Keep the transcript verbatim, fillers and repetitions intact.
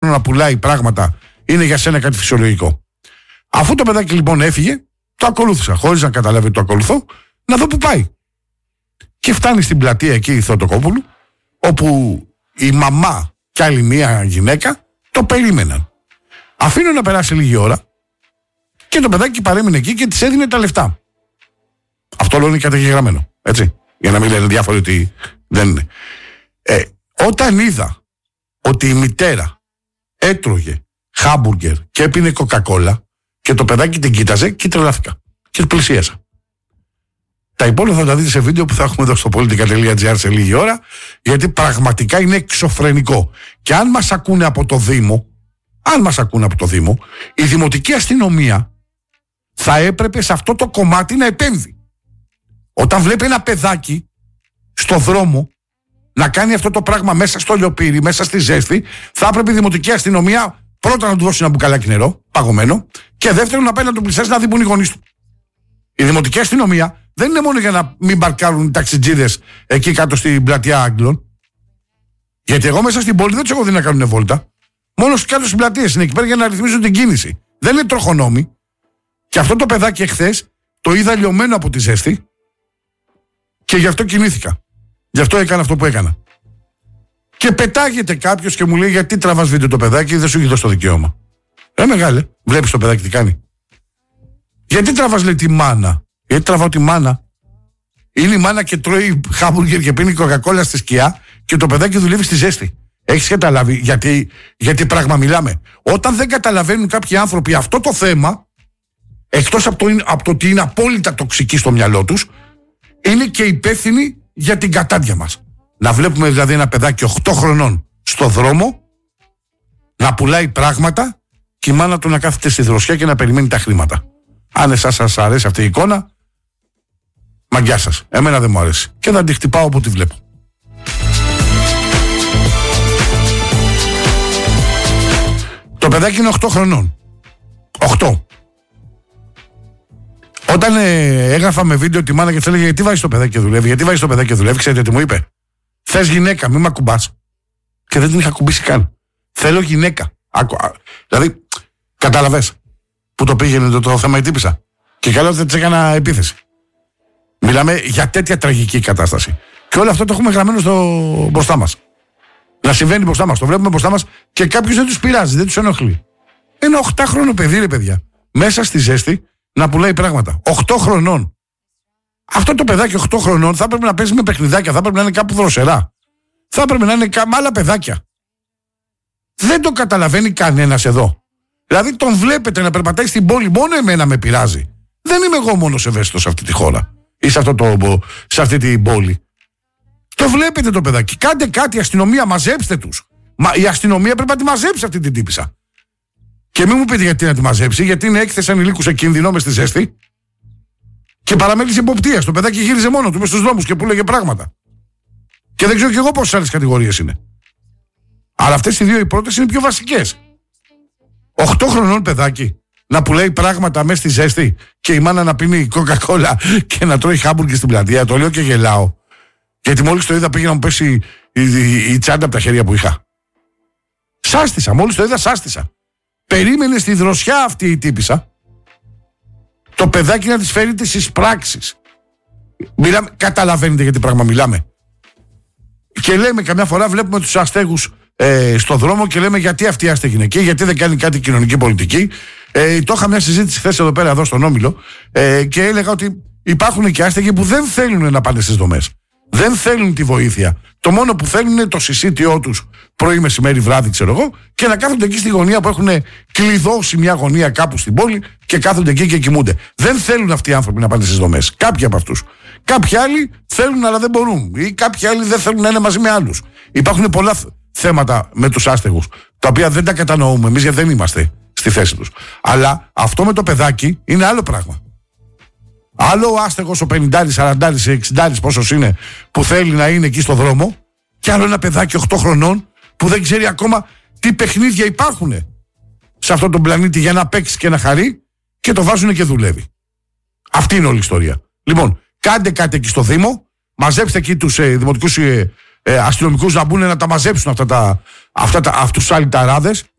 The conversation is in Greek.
χρόνο να πουλάει πράγματα είναι για σένα κάτι φυσιολογικό. Αφού το παιδάκι λοιπόν έφυγε, το ακολούθησα, χωρίς να καταλάβει ότι το ακολουθώ, να δω που πάει. Και φτάνει στην πλατεία εκεί η Θεοτοκόπουλου, όπου η μαμά και άλλη μία γυναίκα το περίμεναν. Αφήνω να περάσει λίγη ώρα και το παιδάκι παρέμεινε εκεί και της έδινε τα λεφτά. Αυτό όλο είναι καταγεγραμμένο, έτσι, για να μην λένε διάφοροι ότι δεν είναι. Ε, όταν είδα ότι η μητέρα έτρωγε χάμπουργκερ και έπινε κοκακόλα και το παιδάκι την κοίταζε και τρελάθηκα και πλησίασα. Τα υπόλοιπα θα τα δείτε σε βίντεο που θα έχουμε εδώ στο politica τελεία gr σε λίγη ώρα, γιατί πραγματικά είναι εξωφρενικό. Και αν μας ακούνε από το Δήμο, αν μας ακούνε από το Δήμο, η Δημοτική Αστυνομία θα έπρεπε σε αυτό το κομμάτι να επέμβει. Όταν βλέπει ένα παιδάκι στο δρόμο να κάνει αυτό το πράγμα μέσα στο λιοπύρι, μέσα στη ζέστη, θα έπρεπε η Δημοτική Αστυνομία πρώτα να του δώσει ένα μπουκαλάκι νερό, παγωμένο, και δεύτερον να πάει να τον πλησιάσει να δει που είναι οι γονείς του. Η Δημοτική Αστυνομία δεν είναι μόνο για να μην παρκάρουν οι ταξιτζίδες εκεί κάτω στην πλατεία Άγγλων. Γιατί εγώ μέσα στην πόλη δεν τους έχω δει να κάνουν βόλτα. Μόνο κάτω στις πλατείες είναι εκεί πέρα για να ρυθμίζουν την κίνηση. Δεν είναι τροχονόμοι. Και αυτό το παιδάκι εχθές το είδα λιωμένο από τη ζέστη και γι' αυτό κινήθηκα. Γι' αυτό έκανα αυτό που έκανα. Και πετάγεται κάποιος και μου λέει: γιατί τραβάς βίντεο το παιδάκι, δεν σου έχει δώσει το δικαίωμα. Ε, μεγάλε, βλέπεις το παιδάκι τι κάνει. Γιατί τραβάς, λέει, τη μάνα. Γιατί τραβάω τη μάνα. Είναι η μάνα και τρώει χάμπουργκερ και πίνει κοκακόλα στη σκιά και το παιδάκι δουλεύει στη ζέστη. Έχεις καταλάβει γιατί, γιατί πράγμα μιλάμε. Όταν δεν καταλαβαίνουν κάποιοι άνθρωποι αυτό το θέμα, εκτός από το, από το ότι είναι απόλυτα τοξικοί στο μυαλό τους, είναι και υπεύθυνοι για την κατάντια μας. Να βλέπουμε δηλαδή ένα παιδάκι οκτώ χρονών στο δρόμο να πουλάει πράγματα και η μάνα του να κάθεται στη δροσιά και να περιμένει τα χρήματα. Αν εσάς σας αρέσει αυτή η εικόνα, μαγκιά σας. Εμένα δεν μου αρέσει. Και θα τη χτυπάω όπου τη βλέπω. Το παιδάκι είναι οκτώ χρονών. οκτώ. Όταν ε, έγραφα με βίντεο τη μάνα και της έλεγε: γιατί βάζεις το παιδάκι και δουλεύει, γιατί βάζεις το παιδάκι και δουλεύει, ξέρετε τι μου είπε? Θες γυναίκα, μη μ' ακουμπάς. Και δεν την είχα ακουμπήσει καν. Θέλω γυναίκα. Άκου, α, δηλαδή, κατάλαβες που το πήγαινε το, το θέμα η τύπισσα. Και καλά ότι δεν της έκανα επίθεση. Μιλάμε για τέτοια τραγική κατάσταση. Και όλο αυτό το έχουμε γραμμένο στο μπροστά μας. Να συμβαίνει μπροστά μας. Το βλέπουμε μπροστά μας και κάποιος δεν τους πειράζει, δεν τους ενοχλεί. Ένα οκτάχρονο παιδί, ρε παιδιά, μέσα στη ζέστη να πουλάει πράγματα. οκτώ χρονών. Αυτό το παιδάκι οκτώ χρονών θα έπρεπε να παίζει με παιχνιδάκια, θα έπρεπε να είναι κάπου δροσερά. Θα έπρεπε να είναι κα... με άλλα παιδάκια. Δεν το καταλαβαίνει κανένας εδώ. Δηλαδή τον βλέπετε να περπατάει στην πόλη, μόνο εμένα με πειράζει. Δεν είμαι εγώ μόνος ευαίσθητος σε αυτή τη χώρα ή σε, αυτό το, σε αυτή την πόλη. Το βλέπετε το παιδάκι. Κάντε κάτι, αστυνομία, μαζέψτε τους. Μα, η αστυνομία πρέπει να τη μαζέψει αυτή την τύπισσα. Και μην μου πείτε γιατί να τη μαζέψει, γιατί είναι έκθεση ανηλίκου σε κίνδυνο μες στη ζέστη. Και παραμέλησε υποπτίας. Το παιδάκι γύριζε μόνο του μες στους δρόμους και πούλεγε πράγματα. Και δεν ξέρω κι εγώ πόσες άλλες κατηγορίες είναι. Αλλά αυτές οι δύο οι πρώτες είναι πιο βασικές. οκτώ χρονών παιδάκι να πουλάει πράγματα μέσα στη ζέστη και η μάνα να πίνει κοκακόλα και να τρώει χάμπουργκερ στην πλατεία. Το λέω και γελάω. Γιατί μόλις το είδα πήγε να μου πέσει η, η, η τσάντα από τα χέρια που είχα. Σάστησα, μόλις το είδα σάστησα. Περίμενε στη δροσιά αυτή η τύπισσα το παιδάκι να της φέρει τις εισπράξεις. Μιλάμε, καταλαβαίνετε γιατί πράγμα μιλάμε. Και λέμε καμιά φορά, βλέπουμε τους αστέγους ε, στο δρόμο και λέμε γιατί αυτή η άστεγη είναι εκεί, γιατί δεν κάνει κάτι κοινωνική πολιτική. Ε, το είχα μια συζήτηση χθες εδώ πέρα εδώ στον Όμιλο ε, και έλεγα ότι υπάρχουν και άστεγοι που δεν θέλουν να πάνε στις δομές. Δεν θέλουν τη βοήθεια. Το μόνο που θέλουν είναι το συσίτιό τους πρωί, μεσημέρι, βράδυ, ξέρω εγώ, και να κάθονται εκεί στη γωνία που έχουν κλειδώσει μια γωνία κάπου στην πόλη και κάθονται εκεί και κοιμούνται. Δεν θέλουν αυτοί οι άνθρωποι να πάνε στις δομές. Κάποιοι από αυτούς. Κάποιοι άλλοι θέλουν αλλά δεν μπορούν. Ή κάποιοι άλλοι δεν θέλουν να είναι μαζί με άλλους. Υπάρχουν πολλά θέματα με τους άστεγους, τα οποία δεν τα κατανοούμε εμείς γιατί δεν είμαστε στη θέση τους. Αλλά αυτό με το παιδάκι είναι άλλο πράγμα. Άλλο ο άστεγος, ο πενηντάρης, σαραντάρης, εξηντάρης, πόσος είναι, που θέλει να είναι εκεί στο δρόμο, και άλλο ένα παιδάκι οκτώ χρονών που δεν ξέρει ακόμα τι παιχνίδια υπάρχουν σε αυτόν τον πλανήτη για να παίξει και να χαρεί και το βάζουν και δουλεύει. Αυτή είναι όλη η ιστορία. Λοιπόν, κάντε κάτι εκεί στο Δήμο, μαζέψτε εκεί τους ε, δημοτικούς ε, ε, αστυνομικούς να μπουν να τα μαζέψουν αυτά τα, αυτά τα, αυτούς τους αλυταράδες.